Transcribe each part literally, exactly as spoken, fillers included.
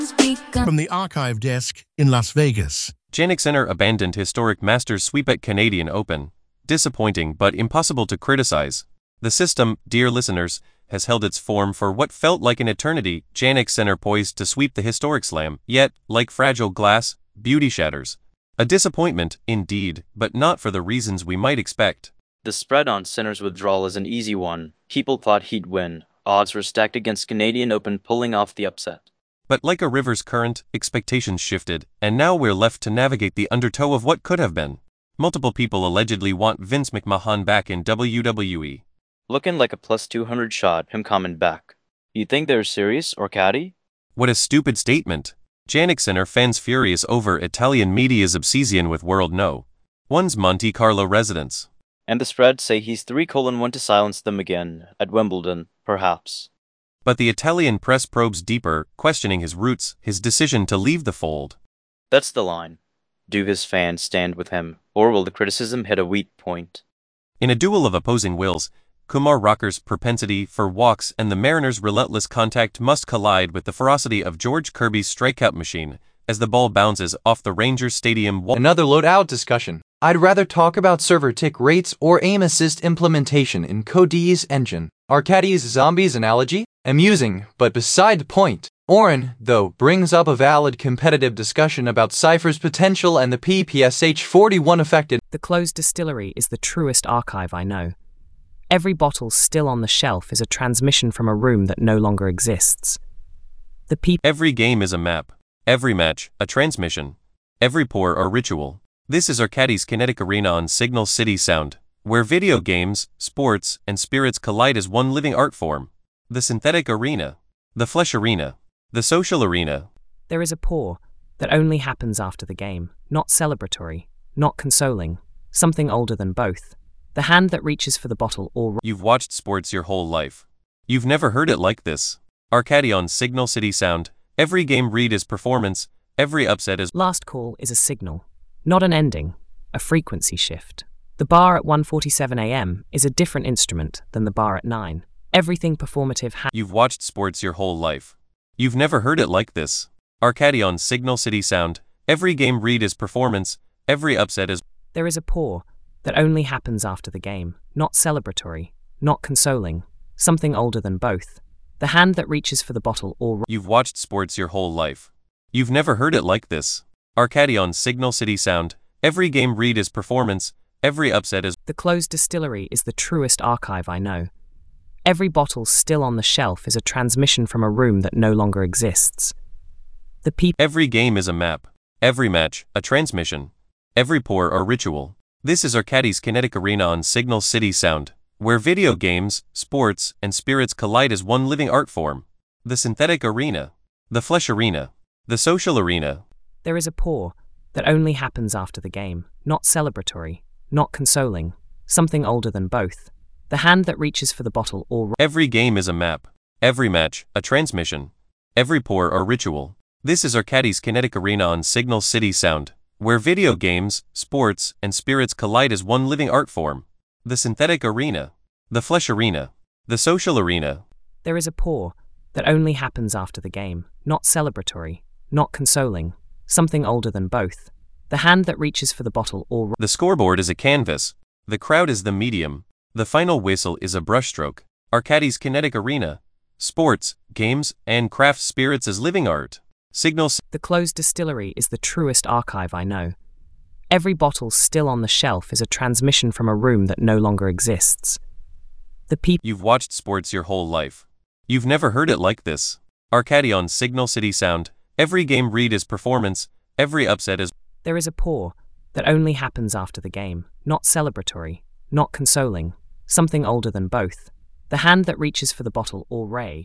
From the archive desk in Las Vegas. Jannik Sinner abandoned historic Masters sweep at Canadian Open. Disappointing but impossible to criticize. The system, dear listeners, has held its form for what felt like an eternity. Jannik Sinner poised to sweep the historic slam, yet, like fragile glass, beauty shatters. A disappointment, indeed, but not for the reasons we might expect. The spread on Sinner's withdrawal is an easy one. People thought he'd win. Odds were stacked against Canadian Open pulling off the upset. But like a river's current, expectations shifted, and now we're left to navigate the undertow of what could have been. Multiple people allegedly want Vince McMahon back in W W E. Looking like a plus two hundred shot, him coming back. You think they're serious, or catty? What a stupid statement. Jannik Sinner fans furious over Italian media's obsession with World No. one's Monte Carlo residents. And the spread say he's three colon one to silence them again, at Wimbledon, perhaps. But the Italian press probes deeper, questioning his roots, his decision to leave the fold. That's the line. Do his fans stand with him, or will the criticism hit a weak point? In a duel of opposing wills, Kumar Rocker's propensity for walks and the Mariners' relentless contact must collide with the ferocity of George Kirby's strikeout machine as the ball bounces off the Rangers Stadium wall. Another loadout discussion. I'd rather talk about server tick rates or aim assist implementation in Code's engine. Arcades Zombies analogy? Amusing, but beside the point. Oren, though, brings up a valid competitive discussion about Cypher's potential and the P P S H forty-one affected. The closed distillery is the truest archive I know. Every bottle still on the shelf is a transmission from a room that no longer exists. The P Every game is a map. Every match, a transmission. Every pour a ritual. This is Arcades Kinetic Arena on Signal City Sound, where video games, sports, and spirits collide as one living art form. The synthetic arena. The flesh arena. The social arena. There is a pour that only happens after the game, not celebratory, not consoling, something older than both. The hand that reaches for the bottle or... You've watched sports your whole life. You've never heard it like this. Arcade on Signal City Sound. Every game read is performance. Every upset is... Last call is a signal, not an ending, a frequency shift. The bar at one forty-seven a m is a different instrument than the bar at nine. Everything performative ha- You've watched sports your whole life. You've never heard it like this. Arcade on Signal City Sound. Every game read is performance. Every upset is... There is a pour that only happens after the game, not celebratory, not consoling, something older than both. The hand that reaches for the bottle or... You've watched sports your whole life. You've never heard it like this. Arcade on Signal City Sound. Every game read is performance. Every upset is... The closed distillery is the truest archive I know. Every bottle still on the shelf is a transmission from a room that no longer exists. The P Every game is a map. Every match, a transmission. Every pour a ritual. This is Arcades Kinetic Arena on Signal City Sound, where video games, sports, and spirits collide as one living art form. The synthetic arena. The flesh arena. The social arena. There is a pour that only happens after the game, not celebratory, not consoling, something older than both. The hand that reaches for the bottle or... Every game is a map. Every match, a transmission. Every pour a ritual. This is Arcades Kinetic Arena on Signal City Sound, where video games, sports, and spirits collide as one living art form. The synthetic arena. The flesh arena. The social arena. There is a pour that only happens after the game, not celebratory, not consoling, something older than both. The hand that reaches for the bottle or... The scoreboard is a canvas. The crowd is the medium. The final whistle is a brushstroke. Arcades Kinetic Arena. Sports, games, and craft spirits as living art. Signal... The closed distillery is the truest archive I know. Every bottle still on the shelf is a transmission from a room that no longer exists. The P... You've watched sports your whole life. You've never heard it like this. Arcade on Signal City Sound. Every game read is performance. Every upset is... There is a pour that only happens after the game, not celebratory, not consoling, something older than both. The hand that reaches for the bottle or ray.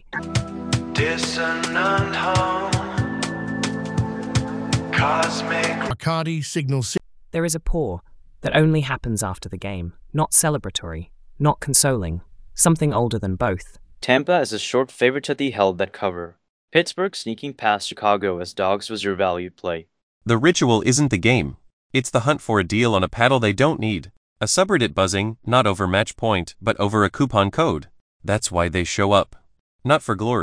Dissonant hum, cosmic. Arcade Signal City. There is a pour that only happens after the game, not celebratory, not consoling, something older than both. Tampa is a short favorite to the held that cover. Pittsburgh sneaking past Chicago as dogs was your valued play. The ritual isn't the game. It's the hunt for a deal on a paddle they don't need. A subreddit buzzing, not over match point, but over a coupon code. That's why they show up. Not for glory,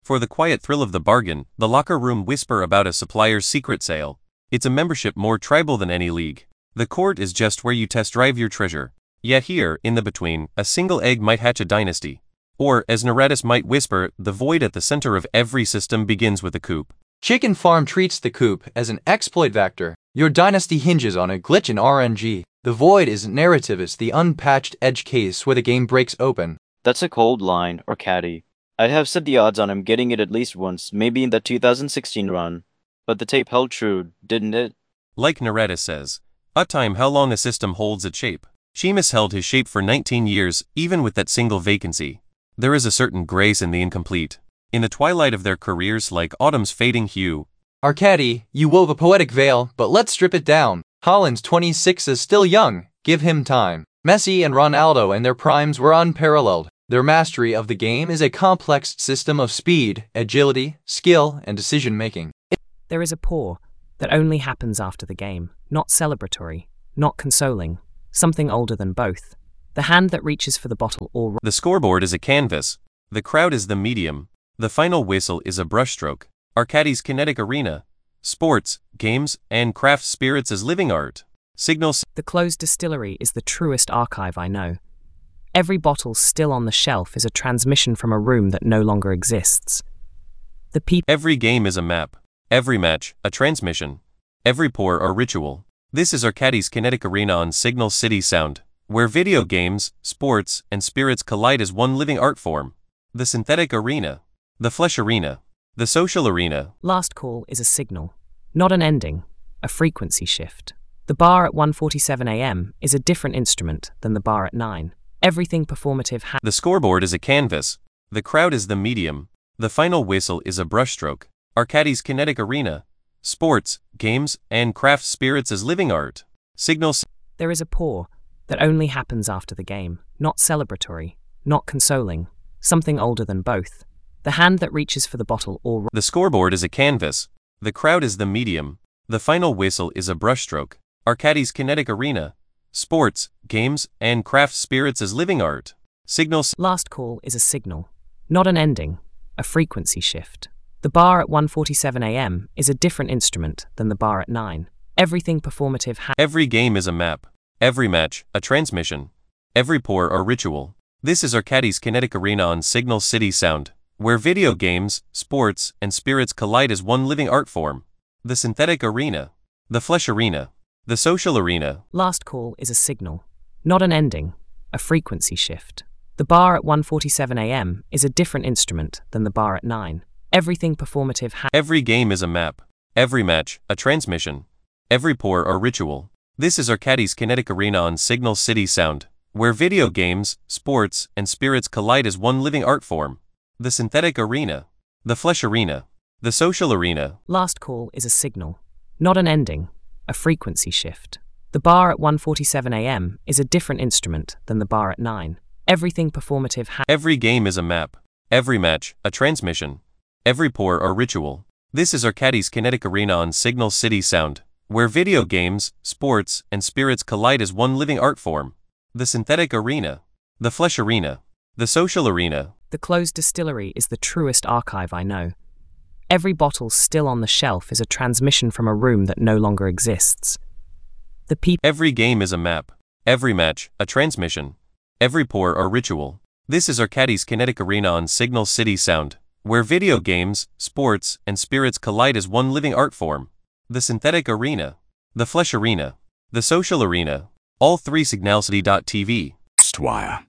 For the quiet thrill of the bargain, the locker room whisper about a supplier's secret sale. It's a membership more tribal than any league. The court is just where you test drive your treasure. Yet here, in the between, a single egg might hatch a dynasty. Or, as Naradis might whisper, the void at the center of every system begins with a coop. Chicken Farm treats the coop as an exploit vector. Your dynasty hinges on a glitch in R N G. The void is narrativist, the unpatched edge case where the game breaks open. That's a cold line, or caddy. I'd have set the odds on him getting it at least once, maybe in the two thousand sixteen run. But the tape held true, didn't it? Like Naradis says, uptime how long a system holds its shape. Sheamus held his shape for nineteen years, even with that single vacancy. There is a certain grace in the incomplete. In the twilight of their careers like autumn's fading hue. Arcadi, you wove a poetic veil, but let's strip it down. Holland's twenty-six is still young, give him time. Messi and Ronaldo in their primes were unparalleled. Their mastery of the game is a complex system of speed, agility, skill, and decision-making. There is a pour that only happens after the game, not celebratory, not consoling, something older than both. The hand that reaches for the bottle or... The scoreboard is a canvas. The crowd is the medium. The final whistle is a brushstroke. Arcadi's kinetic arena. Sports, games, and craft spirits as living art. Signal... The closed distillery is the truest archive I know. Every bottle still on the shelf is a transmission from a room that no longer exists. The people... Every game is a map. Every match, a transmission. Every pour, a ritual. This is Arcadi's kinetic arena on Signal City Sound, where video games, sports, and spirits collide as one living art form. The synthetic arena. The flesh arena. The social arena. Last call is a signal, not an ending, a frequency shift. The bar at one forty-seven a m is a different instrument than the bar at nine. Everything performative ha- The scoreboard is a canvas. The crowd is the medium. The final whistle is a brushstroke. Arcadi's kinetic arena. Sports, games, and craft spirits as living art. Signal... There is a pour that only happens after the game, not celebratory, not consoling, something older than both. The hand that reaches for the bottle or... The scoreboard is a canvas. The crowd is the medium. The final whistle is a brushstroke. Arcadi's kinetic arena. Sports, games, and craft spirits as living art. Signal... Last call is a signal, not an ending, a frequency shift. The bar at one forty-seven a m is a different instrument than the bar at nine. Everything performative ha- Every game is a map. Every match, a transmission. Every pour, a ritual. This is Arcadi's kinetic arena on Signal City Sound, where video games, sports, and spirits collide as one living art form. The synthetic arena. The flesh arena. The social arena. Last call is a signal, not an ending, a frequency shift. The bar at one forty-seven a m is a different instrument than the bar at nine. Everything performative ha- Every game is a map. Every match, a transmission. Every pour, a ritual. This is Arcadi's kinetic arena on Signal City Sound, where video games, sports, and spirits collide as one living art form. The synthetic arena. The flesh arena. The social arena. Last call is a signal, not an ending, a frequency shift. The bar at one forty-seven a m is a different instrument than the bar at nine. Everything performative ha- Every game is a map. Every match, a transmission. Every pour, a ritual. This is Arcadi's kinetic arena on Signal City Sound, where video games, sports, and spirits collide as one living art form. The synthetic arena. The flesh arena. The social arena. The closed distillery is the truest archive I know. Every bottle still on the shelf is a transmission from a room that no longer exists. The people... Every game is a map. Every match, a transmission. Every pour, a ritual. This is Arcadi's kinetic arena on Signal City Sound, where video games, sports, and spirits collide as one living art form. The synthetic arena. The flesh arena. The social arena. All three signalcity dot t v. Wire.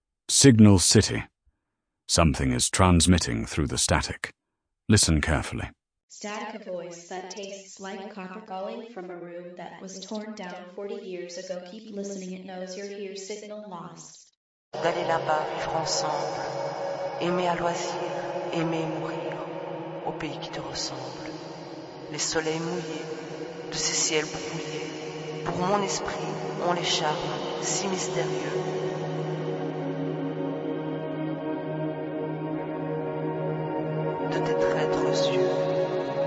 Signal City. Something is transmitting through the static. Listen carefully. Static, a voice that tastes like copper calling from a room that was torn down forty years ago. Keep listening, it knows you're here. Signal lost. D'aller là-bas vivre ensemble, aimer à loisir, aimer et mourir, au pays qui te ressemble. Les soleils mouillés, de ces ciels brouillés, pour mon esprit ont les charmes si mystérieux.